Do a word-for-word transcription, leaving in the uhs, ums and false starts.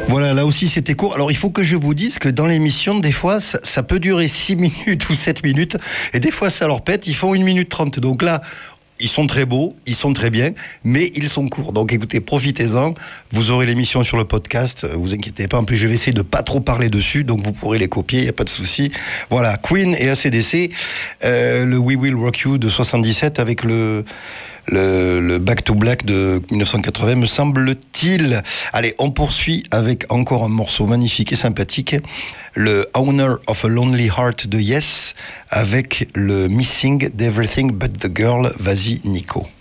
Voilà, là aussi c'était court. Alors il faut que je vous dise que dans l'émission, des fois, ça, ça peut durer six minutes ou sept minutes, et des fois ça leur pète, ils font une minute trente. Donc là, ils sont très beaux, ils sont très bien, mais ils sont courts. Donc écoutez, profitez-en. Vous aurez l'émission sur le podcast. Vous inquiétez pas. En plus, je vais essayer de pas trop parler dessus, donc vous pourrez les copier. Il y a pas de souci. Voilà, Queen et A C D C, euh, le We Will Rock You de soixante-dix-sept avec le le, le Back to Black de dix-neuf cent quatre-vingts, me semble-t-il. Allez, on poursuit avec encore un morceau magnifique et sympathique, le Owner of a Lonely Heart de Yes, avec le Missing d'Everything But the Girl. Vas-y, Nico.